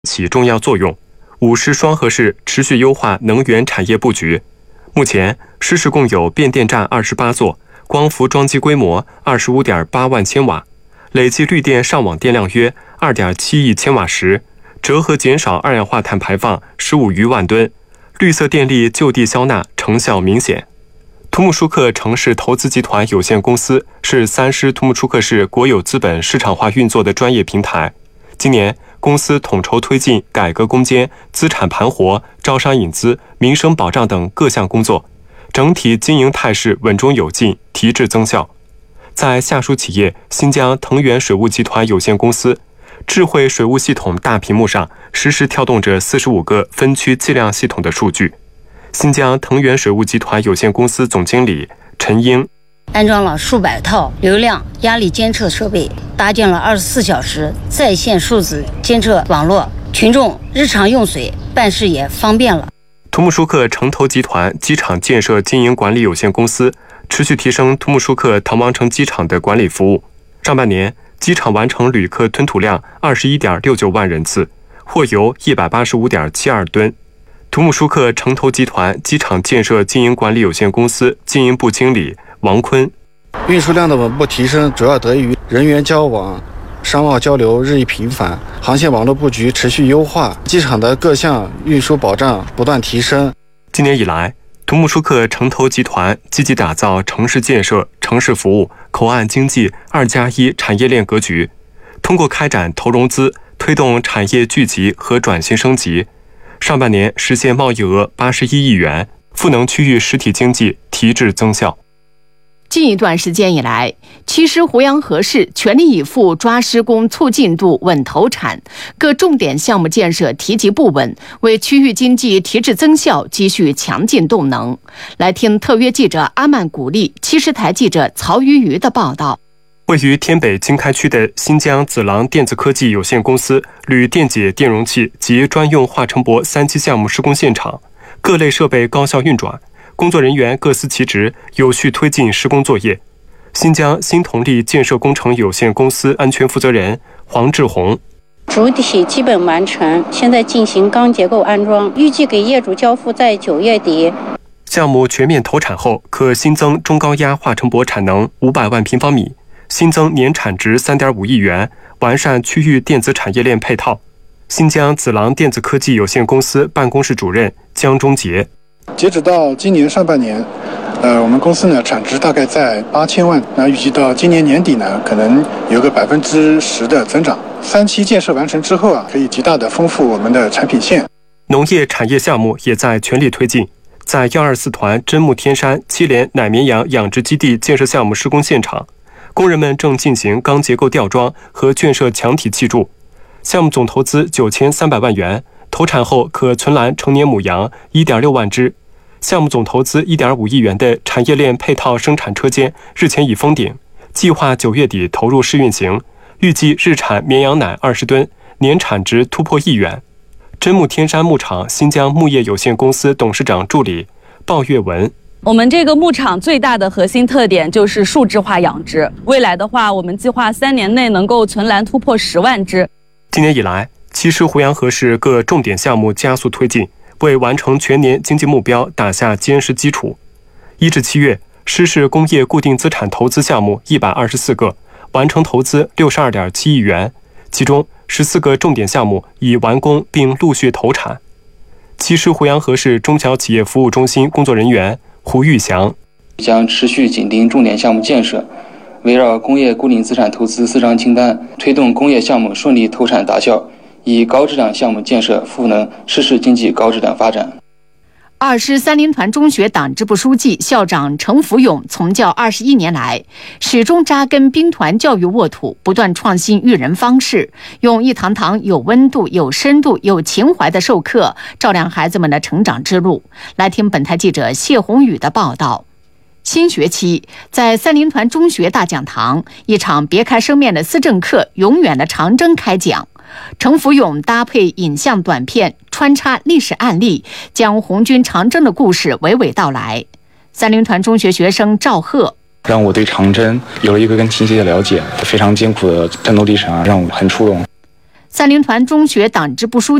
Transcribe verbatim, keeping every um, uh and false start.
起重要作用。五是双核市持续优化能源产业布局。目前，市市共有变电站二十八座，光伏装机规模二十五点八万千瓦，累计绿电上网电量约二点七亿千瓦时，折合减少二氧化碳排放十五余万吨，绿色电力就地消纳成效明显。土木舒克城市投资集团有限公司是三狮土木舒克市国有资本市场化运作的专业平台。今年，公司统筹推进改革攻坚、资产盘活、招商引资、民生保障等各项工作，整体经营态势稳中有进，提质增效。在下属企业新疆腾源水务集团有限公司，智慧水务系统大屏幕上实时跳动着四十五个分区计量系统的数据。新疆腾源水务集团有限公司总经理陈英， 安装了数百套流量压力监测设备，搭建了二十四小时在线数字监测网络，群众日常用水办事也方便了。 土木舒克城投集团机场建设经营管理有限公司持续提升土木舒克唐王城机场的管理服务。上半年，机场完成旅客吞吐量二十一点六九万人次，货邮一百八十五点七二吨。土木舒克城投集团机场建设经营管理有限公司经营部经理王坤， 运输量的稳步提升主要得益于人员交往、商贸交流日益频繁，航线网络布局持续优化，机场的各项运输保障不断提升。 今年以来，土木舒克城投集团积极打造城市建设、城市服务、口岸经济二加一产业链格局，通过开展投融资，推动产业聚集和转型升级。上半年实现贸易额八十一亿元，赋能区域实体经济提质增效。 近一段时间以来，七狮湖阳河市全力以赴抓施工促进度、稳投产，各重点项目建设提及不稳，为区域经济提质增效积蓄强劲动能。来听特约记者阿曼古丽、七狮台记者曹瑜瑜的报道。 位于天北经开区的新疆子郎电子科技有限公司铝电解电容器及专用化成铂三期项目施工现场，各类设备高效运转，工作人员各司其职，有序推进施工作业。新疆新同力建设工程有限公司安全负责人黄志红， 主体基本完成，现在进行钢结构安装，预计给业主交付在九月底。 项目全面投产后，可新增中高压化成铂产能五百万平方米，新增年产值 三点五亿元，完善区域电子产业链配套。新疆子郎电子科技有限公司办公室主任江忠杰， 截止到今年上半年，呃，我们公司呢产值大概在八千万，那预计到今年年底呢，可能有个百分之十的增长。三期建设完成之后啊，可以极大的丰富我们的产品线。 农业产业项目也在全力推进，在幺二四团真木天山七连奶绵羊养殖基地建设项目施工现场，工人们正进行钢结构吊装和圈设墙体砌筑。项目总投资九千三百万元，投产后可存栏成年母羊一点六万只。项目总投资一点五亿元的产业链配套生产车间日前已封顶，计划九月底投入试运行，预计日产绵羊奶二十吨，年产值突破亿元。真木天山牧场新疆牧业有限公司董事长助理鲍月文， 我们这个牧场最大的核心特点就是数字化养殖，未来的话，我们计划三年内能够存栏突破十万只。 今年以来，七狮湖阳河市各重点项目加速推进，为完成全年经济目标打下坚实基础。一至七月，狮市工业固定资产投资项目一百二十四个，完成投资六十二点七亿元，其中十四个重点项目已完工并陆续投产。七狮湖阳河市中小企业服务中心工作人员胡玉祥， 将持续紧盯重点项目建设，围绕工业固定资产投资四张清单，推动工业项目顺利投产达效，以高质量项目建设赋能市市经济高质量发展。 二师三林团中学党支部书记、校长程福勇从教二十一年来，始终扎根兵团教育沃土，不断创新育人方式，用一堂堂有温度、有深度、有情怀的授课，照亮孩子们的成长之路。来听本台记者谢宏宇的报道。新学期，在三林团中学大讲堂，一场别开生面的思政课《永远的长征》开讲。程福勇搭配影像短片，穿插历史案例，将红军长征的故事娓娓道来。三林团中学学生赵贺， 让我对长征有了一个更清晰的了解，非常艰苦的战斗历程啊，让我很触动。 三林团中学党支部书记